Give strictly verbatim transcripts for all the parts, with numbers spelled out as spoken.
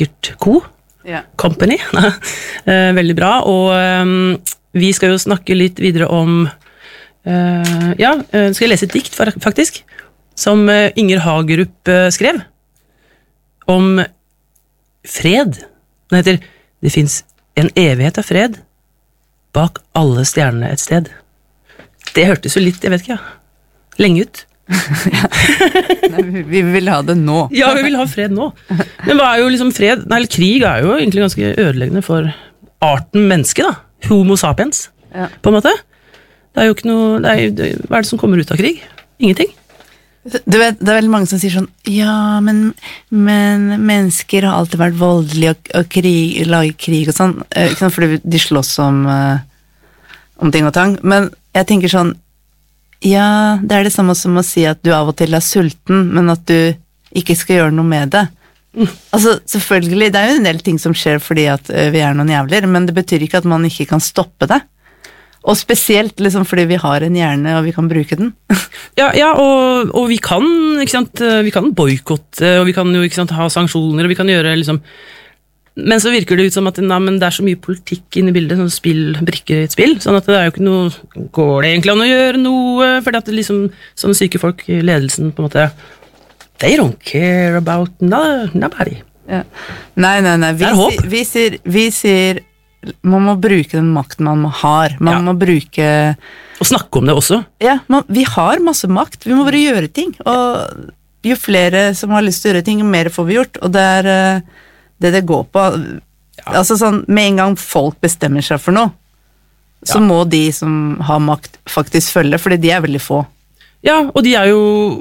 sikkert Co. Ja. Company. uh, veldig bra, og um, vi skal jo snakke litt videre om uh, ja, uh, skal jeg lese et dikt faktisk, som uh, Inger Hagerup uh, skrev om fred. Den heter Det finnes en evighet av fred bak alle stjernene et sted. Det hørtes jo litt, jeg vet ikke, ja. Lenge ut. Ja. Nei, vi vil ha det nå. Ja, vi vil ha fred nå. Men hva er jo liksom fred? Nei, krig er jo egentlig ganske ødeleggende for arten menneske, da. Homo sapiens, ja. På en måte. Det er jo ikke noe, det er, det, hva er det som kommer ut av krig? Ingenting. Du vet, det er veldig mange som sier sånn, ja, men, men mennesker har alltid vært voldelige og, og krig, lager krig og sånn, ikke sant, fordi de slåss om, om ting og tang, men jeg tenker sånn, ja, det er det samme som å si at du av og til er sulten, men at du ikke skal gjøre noe med det. Mm. Altså, selvfølgelig, det er jo en del ting som skjer fordi at vi er noen jævler, men det betyr ikke at man ikke kan stoppe det. Og spesielt liksom fordi vi har en hjerne, og vi kan bruke den. ja, ja og, og vi kan, ikke sant, vi kan boykotte, og vi kan jo, ikke sant, ha sanksjoner, og vi kan gjøre liksom. Men så virker det ut som at nei, men det er så mye politikk inne i bildet, sånn spill, brikker i et spill, sånn at det er jo ikke noe, går det egentlig an å gjøre noe, fordi at det liksom, sånne syke folk i ledelsen på en måte, they don't care about nobody. Ja. Nei, nei, nei, vi, si, vi, sier, vi sier, man må bruke den makten man har, man ja. Må bruke... Og snakke om det også. Ja, man, vi har masse makt, vi må bare gjøre ting, og jo flere som har lyst til å gjøre ting, jo mer får vi gjort, og det er... det det går på, ja. Altså sånn, med en gang folk bestemmer seg for noe, så ja. Må de som har makt faktisk følge, fordi de er veldig få. Ja, og de er jo...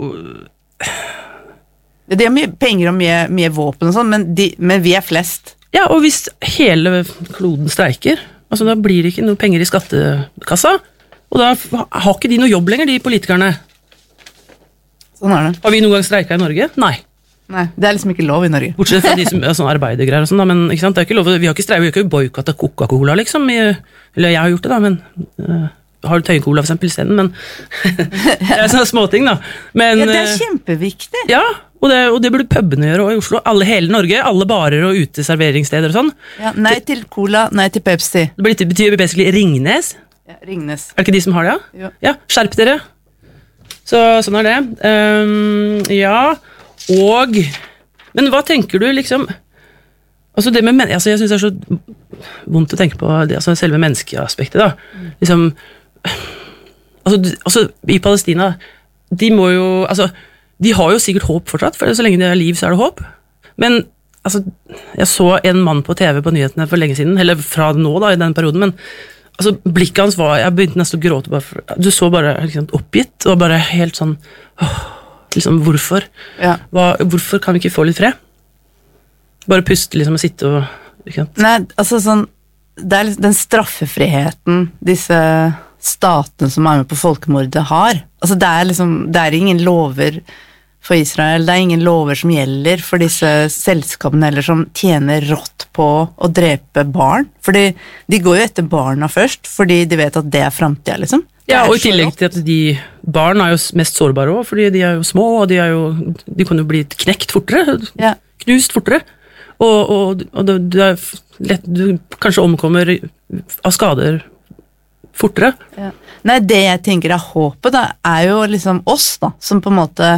De har mye penger og mye, mye våpen og sånn, men, de, men vi er flest. Ja, og hvis hele kloden streiker, altså da blir det ikke noe penger i skattekassa, og da har ikke de noe jobb lenger, de politikerne. Sånn er det. Har vi noen gang streiket i Norge? Nei. Nei, det er liksom ikke lov i Norge. Bortsett fra de som er sånn arbeidergreier og sånn da, men ikke sant, det er ikke lov, vi har ikke streiket, vi har ikke boykottet Coca-Cola liksom, i, eller jeg har gjort det da, men uh, har du Tøyen-Cola for eksempel i stedet, men det er sånne småting da. Men, ja, det er kjempeviktig. Ja, og det, og det burde pubene gjøre også i Oslo, alle, hele Norge, alle barer og uteserveringssteder og sånn. Ja, nei til Cola, nei til Pepsi. Det betyr basically Ringnes. Ja, Ringnes. Er det ikke de som har det? Ja, jo. Ja, skjerp dere. Så sånn er det. Um, ja, og men hva tenker du liksom altså det med altså jeg synes det er så vondt å tenke på det, altså selve menneskeaspektet da mm. liksom altså, altså i Palestina de må jo altså de har jo sikkert håp fortsatt for så lenge det er liv så er det håp men altså jeg så en mann på T V på nyhetene for lenge siden eller fra nå da i den perioden men altså blikket hans var jeg begynte nesten å gråte bare for, du så bare liksom, oppgitt og bare helt sånn åh liksom, hvorfor? Ja. Hva, hvorfor kan vi ikke få litt fred? Bare puste liksom og sitte og ikke sant? Nei, altså sånn det er liksom den straffefriheten disse statene som er med på folkemordet har altså det er liksom, det er ingen lover for Israel, det er ingen lover som gjelder for disse selskapene eller som tjener rått på å drepe barn, fordi de går jo etter barna først, fordi de vet at det er fremtiden liksom. Ja, og i tillegg til at de barn er jo mest sårbare også, fordi de er jo små, og de, er jo, de kan jo bli knekt fortere, ja. Knust fortere, og, og, og det, det er lett, du kanskje omkommer av skader fortere. Ja. Nei, det jeg tenker er håpet da, er jo liksom oss da, som på en måte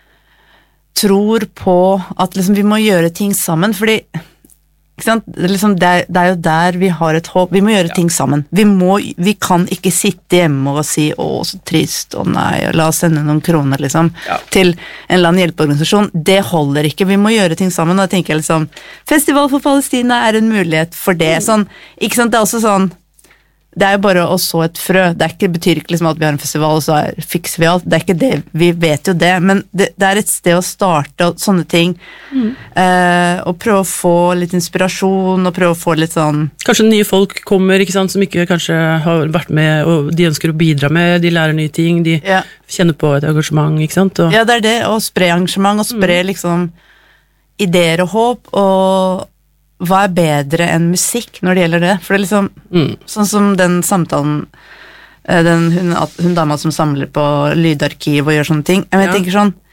tror på at liksom vi må gjøre ting sammen, fordi ikke sant? Det, er liksom, det, er, det er jo der vi har et håp, vi må gjøre ja. Ting sammen, vi, må, vi kan ikke sitte hjemme og si, å så trist, å nei, la oss sende noen kroner liksom, ja. Til en eller annen hjelpeorganisasjon, det holder ikke, vi må gjøre ting sammen, og da tenker jeg liksom, Festival for Palestina er en mulighet for det, sånn, ikke sant, det er også sånn, det er jo bare å så et frø, det er ikke, betyr ikke liksom at vi har en festival, og så er, fikser vi alt, det er ikke det, vi vet jo det, men det, det er et sted å starte, og sånne ting, mm. eh, og prøve å få litt inspirasjon, og prøve å få litt sånn... Kanskje nye folk kommer, ikke sant, som ikke kanskje har vært med, og de ønsker å bidra med, de lærer nye ting, de ja. Kjenner på et engasjement, ikke sant? Og... Ja, det er det, å spre engasjement, og spre mm. liksom ideer og håp, og... hva er bedre enn musikk når det gjelder det? For det er liksom, mm. sånn som den samtalen, den, hun, hun dama som samler på lydarkiv og gjør sånne ting, jeg, ja. Jeg tenker sånn,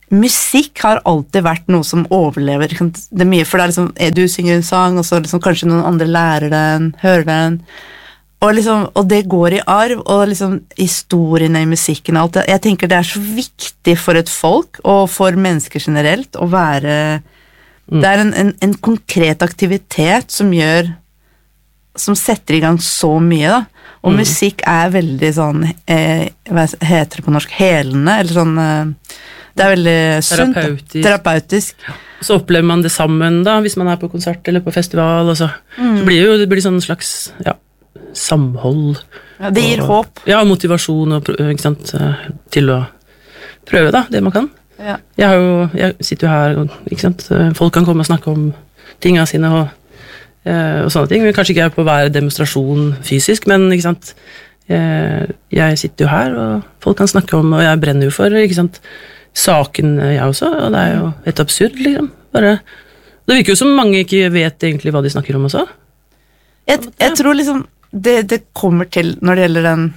musikk har alltid vært noe som overlever. Det er mye, for det er liksom, du synger en sang, og så liksom, kanskje noen andre lærer den, hører den, og, liksom, og det går i arv, og liksom historiene i musikken og alt det. Jeg tenker det er så viktig for et folk, og for mennesker generelt, å være, mm. det er en, en, en konkret aktivitet som gjør, som setter i gang så mye da, og mm. musikk er veldig sånn, eh, hva heter det på norsk, helende, eller sånn, eh, det er veldig sunt, terapeutisk. terapeutisk. Så opplever man det sammen da, hvis man er på konsert eller på festival, og så, mm. så blir det jo det blir sånn slags ja, samhold. Ja, det gir og, håp. Ja, motivasjon og, ikke sant, til å prøve da, det man kan. Ja. Jeg, har jo, jeg sitter jo her, ikke sant, folk kan komme og snakke om tingene sine og, og sånne ting. Vi kanskje ikke er på hver demonstrasjon fysisk, men ikke sant, jeg, jeg sitter jo her, og folk kan snakke om, og jeg brenner jo for, ikke sant, saken jeg også, og det er jo et absurd, liksom. Bare, det virker jo som mange ikke vet egentlig hva de snakker om også. Jeg, jeg tror liksom, det, det kommer til når det gjelder den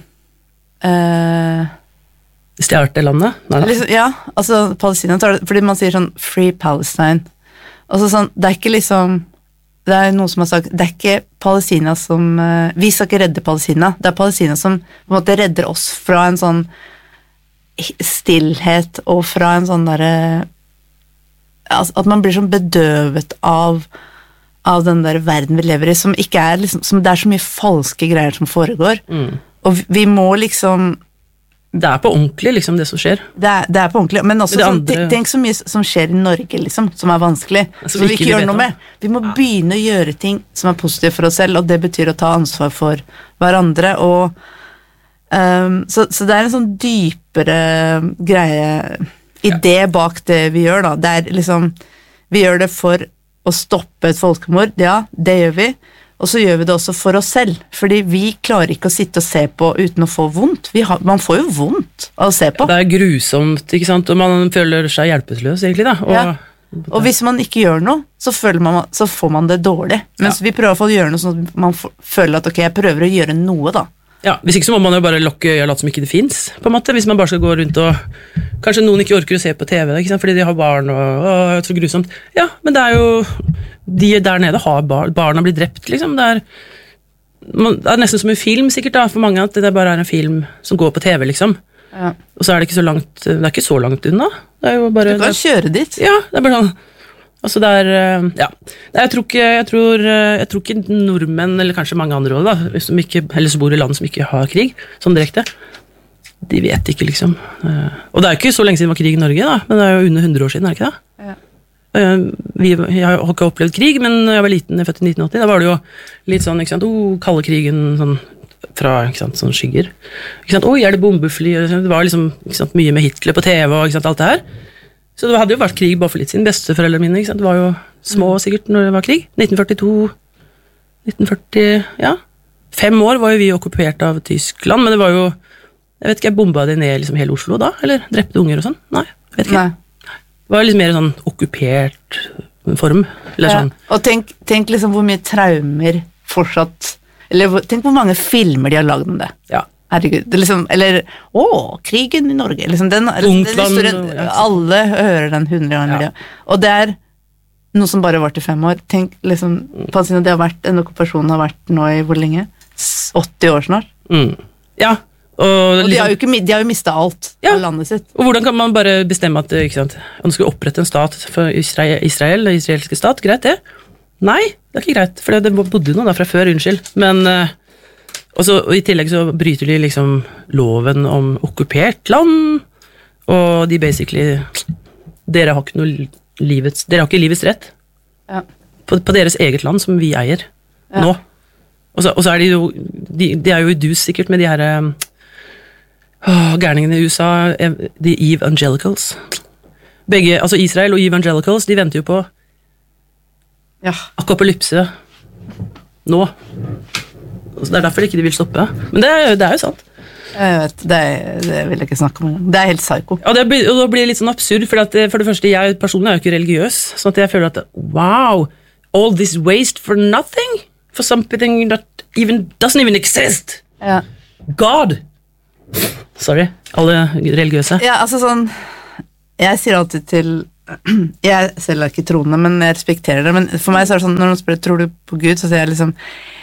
uh, stjerte landet? Liksom, ja, altså Palestina, fordi man sier sånn Free Palestine. Altså sånn, det er ikke liksom, det er noen som har sagt, det er ikke Palestina som, uh, vi skal ikke redde Palestina, det er Palestina som på en måte redder oss fra en sånn stillhet og fra en sånn derre altså, at man blir sånn bedøvet av av den der verden vi lever i som ikke er liksom, som det er så mye falske greier som foregår mm. og vi, vi må liksom det er på ordentlig liksom det som skjer det er, det er på ordentlig, men også sånn, andre... tenk så mye som skjer i Norge liksom, som er vanskelig altså, som vi ikke, ikke gjør noe med vi må ja. begynne å gjøre ting som er positive for oss selv og det betyr å ta ansvar for hverandre og Um, så, så det er en sånn dypere greie idé bak det vi gjør da, det er liksom vi gjør det for å stoppe et folkemord, ja, det gjør vi og så gjør vi det også for oss selv fordi vi klarer ikke å sitte og se på uten å få vondt, vi har, man får jo vondt av å se på. Ja, det er grusomt, ikke sant, og man føler seg hjelpeløs egentlig da og, ja. og hvis man ikke gjør noe så, føler man, så får man det dårlig, mens ja. vi prøver å gjøre noe sånn at man føler at ok, jeg prøver å gjøre noe da. Ja, hvis ikke så må man jo bare lokke og late som ikke det finnes, på en måte, hvis man bare skal gå rundt og kanskje noen ikke orker å se på T V, ikke sant, fordi de har barn og, og så grusomt. Ja, men det er jo, de der nede har barn, barna blir drept, liksom, det er, man, det er nesten som en film sikkert da, for mange at det bare er en film som går på T V, liksom. Ja. Og så er det ikke så langt, det er ikke så langt unna. Det er jo bare... Du kan det, kjøre dit. Ja, det er bare sånn... Altså det er, ja, jeg tror ikke, jeg tror, jeg tror ikke nordmenn, eller kanskje mange andre også da, som ikke, eller som bor i land som ikke har krig, sånn direkte, de vet ikke liksom. Og det er jo ikke så lenge siden det var krig i Norge da, men det er jo under hundre år siden, er det ikke det? Ja. Vi, jeg har ikke opplevd krig, men jeg var liten, jeg er født i nitten åtti, da var det jo litt sånn, ikke sant, oh, kalde krigen, sånn, fra, ikke sant, sånn skygger. Ikke sant, oi, er det bombefly? Det var liksom, ikke sant, mye med Hitler på T V og ikke sant, alt det her. Så det hadde jo vært krig bare for litt siden, besteforeldrene mine, ikke sant? Det var jo små sikkert når det var krig, nitten førtito, nitten førti, ja, fem år var jo vi okkupert av Tyskland, men det var jo, jeg vet ikke, jeg bombet det ned liksom hele Oslo da, eller drepte unger og sånn, nei, vet ikke. Nei. Det var liksom mer sånn okkupert form, eller sånn. Ja, og tenk, tenk liksom hvor mye traumer fortsatt, eller tenk hvor mange filmer de har laget om det. Ja. Herregud, det liksom, eller, å, krigen i Norge, liksom, den, den historien, alle hører den hundre ganger, ja. Og det er noe som bare vart i fem år, tenk, liksom, Palestina, det har vært, en okkupasjon har vært nå i hvor lenge? åtti år snart? Mm. Ja, og, og de, har jo ikke, de har jo mistet alt ja. Av landet sitt. Og hvordan kan man bare bestemme at, ikke sant, man skal opprette en stat for Israel, Israel, den israelske stat, greit det? Nei, det er ikke greit, for det bodde noen da fra før, unnskyld, men... Og, så, og i tillegg så bryter de liksom loven om okkupert land, og de basically, dere har ikke noe livets, dere har ikke livets rett ja. på, på deres eget land som vi eier ja. Nå. Og så, og så er de jo, de, de er jo i dus sikkert med de her åh, gærningene i U S A, de evangelicals. Begge, altså Israel og evangelicals, de venter jo på ja. Apokalypse nå. Så det er derfor ikke de vil stoppe. Men det er, det er jo sant. Jeg vet, det, det vil jeg ikke snakke om. Det er helt psyko. Ja, det blir, og da blir det litt sånn absurd, for, at, for det første, jeg personlig er jo ikke religiøs, sånn at jeg føler at, wow, all this waste for nothing? For something that even doesn't even exist? Ja. God! Sorry, alle religiøse. Ja, altså sånn, jeg sier alltid til jeg selv er ikke troende, men jeg respekterer det, men for meg så er det sånn, når noen spør, tror du på Gud, så sier jeg liksom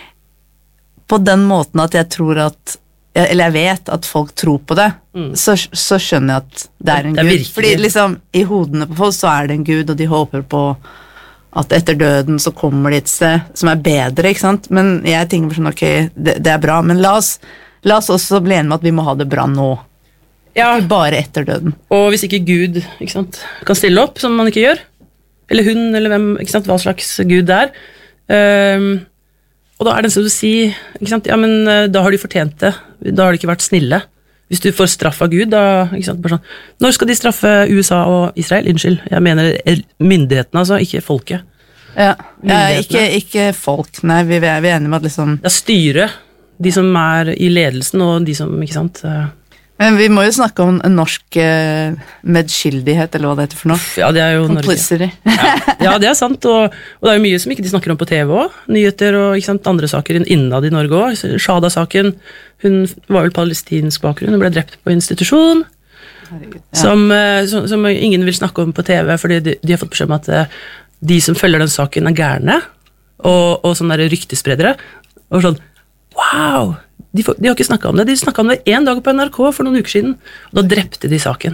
på den måten at jeg tror at eller jeg vet at folk tror på det, mm. så, så skjønner jeg at det er en det er Gud. Virkelig. Fordi liksom, i hodene på folk så er det en Gud, og de håper på at etter døden så kommer de et sted som er bedre, ikke sant? Men jeg tenker sånn, ok, det, det er bra, men la oss, la oss også bli enige med at vi må ha det bra nå. Ja. Ikke bare etter døden. Og hvis ikke Gud, ikke sant, kan stille opp, som man ikke gjør, eller hun, eller hvem, ikke sant, hva slags Gud det er, um, og da er det en sånn å si, ikke sant, ja, men da har de fortjent det, da har de ikke vært snille. Hvis du får straff av Gud, da, ikke sant, bare sånn, når skal de straffe U S A og Israel? Unnskyld, jeg mener myndighetene, altså, ikke folket. Ja, ja ikke, ikke folk, nei, vi, vi er enige med at liksom... Det er styret, de som er i ledelsen, og de som, ikke sant... Men vi må jo snakke om en norsk eh, medskyldighet, eller hva det heter for noe. Ja, det er jo Complicity. Norge. Ja. ja, det er sant, og, og det er jo mye som ikke de snakker om på T V også. Nyheter og ikke sant, andre saker innad i Norge også. Shada-saken, hun var vel palestinsk bakgrunn, hun ble drept på institusjon, Herregud, ja. som, som, som ingen vil snakke om på T V, fordi de, de har fått beskjed om at de som følger den saken er gærne, og, og sånne der ryktespredere, og sånn, wow! De, får, de har ikke snakket om det, de snakket om det en dag på N R K for noen uker siden, og da drepte de saken.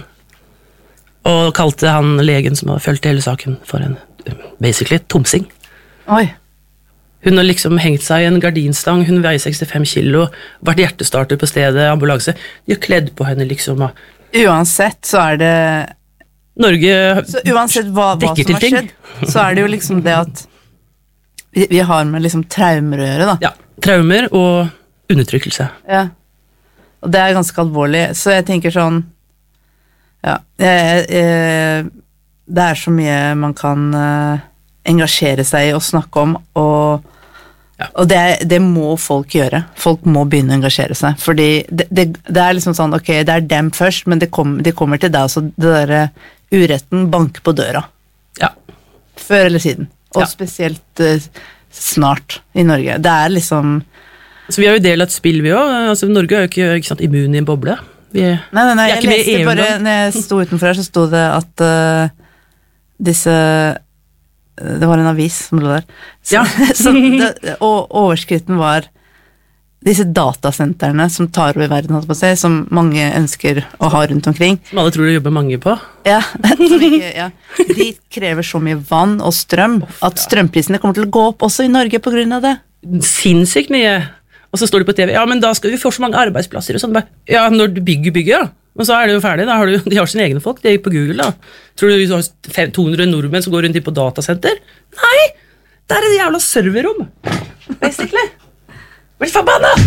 Og kalte han legen som har følt hele saken for en, basically, tomsing. Oi. Hun har liksom hengt seg i en gardinstang, hun veier sekstifem kilo, vært hjertestarter på stedet, ambulanse, de har kledd på henne liksom. Uansett så er det... Norge så uansett hva, hva som har skjedd, så er det jo liksom det at vi, vi har med liksom traumer å gjøre da. Ja, traumer og undertrykkelse. Ja, og det er ganske alvorlig, så jeg tenker sånn, ja, jeg, jeg, det er så mye man kan uh, engasjere seg i og snakke om, og, ja. og det, det må folk gjøre. Folk må begynne å engasjere seg, fordi det, det, det er liksom sånn, ok, det er dem først, men det, kom, det kommer til deg, så det der uretten banker på døra. Ja. Før eller siden, og ja. Spesielt uh, snart i Norge. Det er liksom... Så vi har jo del av et spill vi også, altså Norge er jo ikke, ikke sant, immun i en boble. Vi er, nei, nei, nei, jeg leste bare, når jeg sto utenfor her, så sto det at uh, disse, det var en avis som lå der, så, ja. så det, og overskriften var disse datasentrene som tar over verden, holdt på å si, som mange ønsker å ha rundt omkring. Som alle tror det jobber mange på. Ja, ikke, ja. De krever så mye vann og strøm, at strømprisene kommer til å gå opp også i Norge på grunn av det. Sinnssykt mye. Og så står det på T V, ja, men da skal vi få så mange arbeidsplasser og sånn. Ja, når du bygger bygger, ja. Og så er det jo ferdig, da har du, de har sine egne folk, de er på Google da. Tror du du har to hundre nordmenn som går rundt inn på datasenter? Nei, det er et jævla serverrom. Basically. Blir forbannet!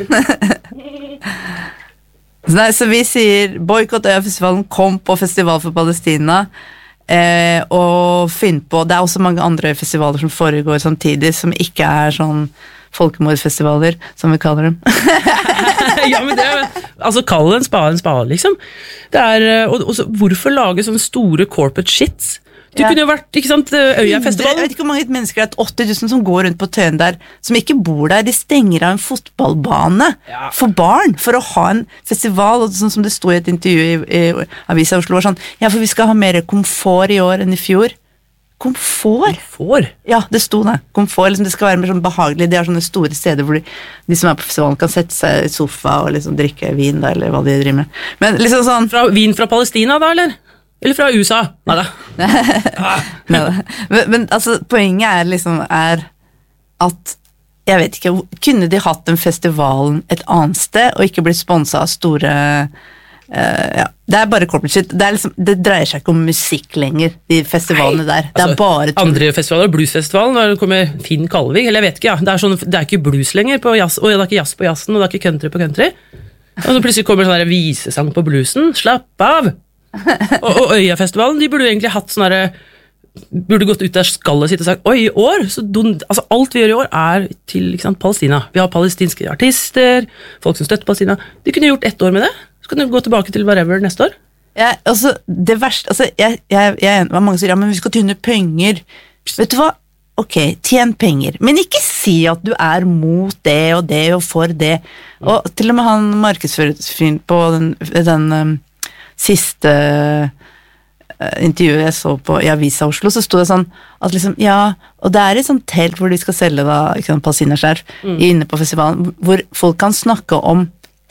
Nei, så vi sier, boykott Øyafestivalen, kom på Festival for Palestina, eh, og finn på, det er også mange andre festivaler som foregår samtidig, som ikke er sånn, folkemordfestivaler, som vi kaller dem. Ja, men det er, altså, kall en spade en spade, liksom. Det er, og, og så, hvorfor lage sånne store corporate shits? Du ja. Kunne jo vært, ikke sant, Øyafestivalen. Jeg vet ikke hvor mange mennesker det er, åtti tusen som går rundt på Tøyen der, som ikke bor der, de stenger av en fotballbane ja. For barn, for å ha en festival, og sånn som det stod i et intervju i, i Avisa Oslo, sånn, ja, for vi skal ha mer komfort i år enn i fjor. Komfort? Komfort? Ja, det sto det. Komfort, liksom, det skal være mer sånn behagelig. De har sånne store steder hvor de, de som er på festivalen kan sette seg i sofa og liksom drikke vin da, eller hva de driver med. Men liksom sånn... Fra, vin fra Palestina da, eller? Eller fra U S A? Neida. Neida. Men, men altså, poenget er liksom, er at, jeg vet ikke, kunne de hatt en festivalen et annet sted, og ikke blitt sponset av store... Uh, ja. Det er bare corporate shit. Det, er liksom, det dreier seg ikke om musikk lenger, de festivalene Nei. Der. Det altså, er bare tull. Andre festivaler, bluesfestivalen, der kommer Finn Kalvig, eller jeg vet ikke, ja. Det er, sånn, det er ikke blues lenger på jazz, og det er ikke jazz på jazzen, og det er ikke country på country. Og så plutselig kommer sånn der visesang på bluesen. Slapp av! Og, og Øyafestivalen, de burde jo egentlig hatt sånn der, burde gått ut der skallet sitt og sagt, oi, i år, så don, altså alt vi gjør i år er til ikke sant, Palestina. Vi har palestinske artister, folk som støtter Palestina. De kunne gjort ett år med det. Så kan du gå tilbake til whatever neste år. Ja, altså, det verste, altså, jeg, jeg, jeg, jeg mange sier, ja, men vi skal tjene penger. Vet du hva? Ok, tjen penger, men ikke si at du er mot det og det og for det. Og til og med han markedsføreren på den, den um, siste intervjuet jeg så på i Avisa Oslo, så sto det sånn at liksom, ja, og det er et sånt telt hvor de skal selge da, ikke sant, palestinerskjerf mm. inne på festivalen, hvor folk kan snakke om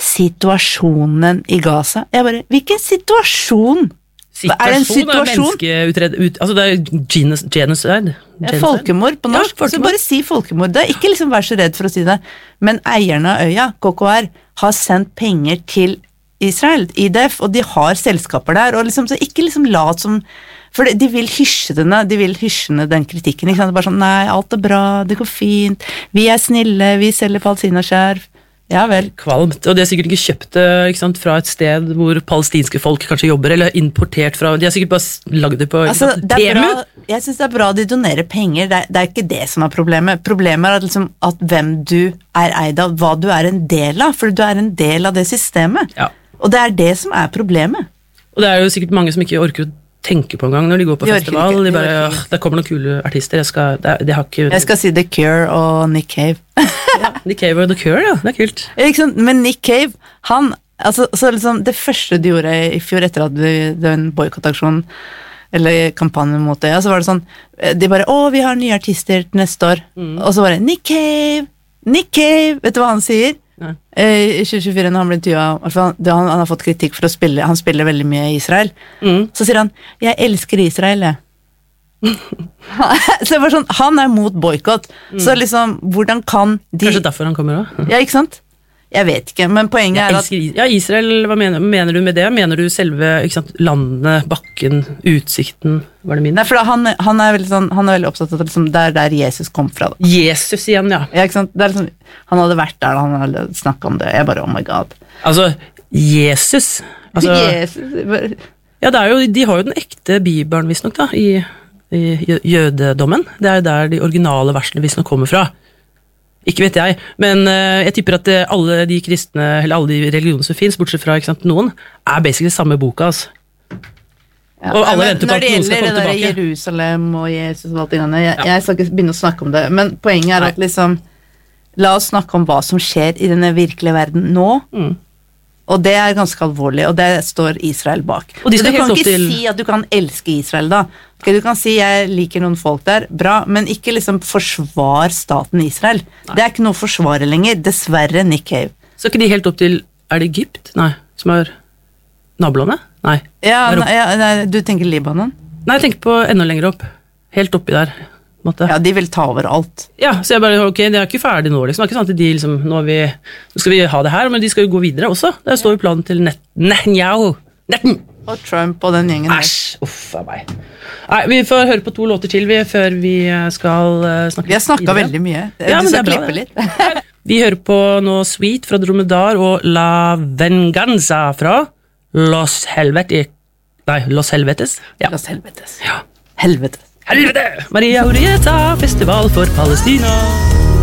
situasjonen i Gaza. Jeg bare, hvilken situasjon? Situasjon er det en situasjon? Er menneskeutred, ut, altså det er genus, genocide. Ja, folkemord på norsk, ja, så bare si folkemord. Det er ikke liksom vær så redd for å si det, men eierne av øya, K K R, har sendt penger til Israel, I D F, og de har selskaper der, og liksom, så ikke liksom lat som, for de vil hysje denne, de vil hysje ned den kritikken, ikke sant, det er bare sånn, nei, alt er bra, det går fint, vi er snille, vi selger palestinaskjerf, ja vel. Kvalmt, og de har sikkert ikke kjøpt det, ikke sant, fra et sted hvor palestinske folk kanskje jobber, eller importert fra, de har sikkert bare lagd det på altså, det er bra, jeg synes det er bra de donerer penger, det er, det er ikke det som er problemet, problemet er at, liksom, at hvem du er eid av, hva du er en del av, for du er en del av det systemet. Ja. Og det er det som er problemet. Og det er jo sikkert mange som ikke orker å tenke på en gang når de går på de festival. De bare, de der kommer noen kule artister. Jeg skal, det, det har ikke... Jeg skal si The Cure og Nick Cave. Ja, Nick Cave og The Cure, ja. Det er kult. Ikke sant? Men Nick Cave, han... Altså, så liksom, det første de gjorde i fjor etter at vi, den boykottaksjonen, eller kampanjen mot det, så var det sånn, de bare, å, vi har nye artister neste år. Mm. Og så bare, Nick Cave, Nick Cave, vet du hva han sier? I tjue tjuefire når han ble intervjuet han, han, han har fått kritikk for å spille han spiller veldig mye i Israel mm. så sier han, jeg elsker Israel jeg. Så det var sånn, han er mot boykott mm. så liksom, hvordan kan de kanskje derfor han kommer også ja, ikke sant? Jeg vet ikke, men poenget er at ja, Israel, hva mener, mener du med det? Mener du selve, ikke sant, landet, bakken, utsikten, var det min? Nei, for han, han, er veldig sånn, han er veldig opptatt av at liksom, det er der Jesus kom fra da. Jesus igjen, ja. Ja, ikke sant? Det er liksom, han hadde vært der da, han hadde snakket om det, jeg bare, oh my god. Altså, Jesus, altså, Jesus bare... ja, det er jo, de har jo den ekte bibelen, visst nok da, i, i jødedommen, det er jo der de originale versene visst nok kommer fra. Ikke vet jeg, men uh, jeg tipper at uh, alle de kristne, eller alle de religioner som finnes, bortsett fra ikke sant, noen, er basically samme boka, altså. Ja, og alle venter på at noen skal komme tilbake. Når det gjelder Jerusalem og Jesus og alt det grann, jeg, ja. jeg skal ikke begynne å snakke om det, men poenget er Nei. At liksom, la oss snakke om hva som skjer i denne virkelige verden nå, mm. og det er ganske alvorlig, og det står Israel bak. Og de så du kan ikke til... si at du kan elske Israel da, okay, du kan si jeg liker noen folk der, bra, men ikke liksom forsvar staten Israel. Nei. Det er ikke noe å forsvare lenger, dessverre Nick Cave. Så er ikke de helt opp til, er det Egypt? Nei, som er nabolandet? Nei. Ja, nei, ja nei, du tenker Libanon? Nei, jeg tenker på enda lenger opp, helt oppi der. Måte. Ja, de vil ta over alt. Ja, så jeg bare, ok, det er ikke ferdig nå, liksom. Det er ikke sånn at de liksom, nå, vi, nå skal vi ha det her, men de skal jo gå videre også. Der står jo planen til Net Netanyahu. Netten! Og Trump og den gjengen. Æsj, uff av meg. Nei, vi får høre på to låter til vi, før vi skal uh, snakke. Vi har snakket veldig mye. Ja, du skal klippe litt. Vi hører på noe Sweet fra Dromedar og La Venganza fra Los Helvetes. Nei, Los Helvetes. Ja. Los Helvetes. Ja. Helvete. Helvete! Maria Urieta, festival for Palestina.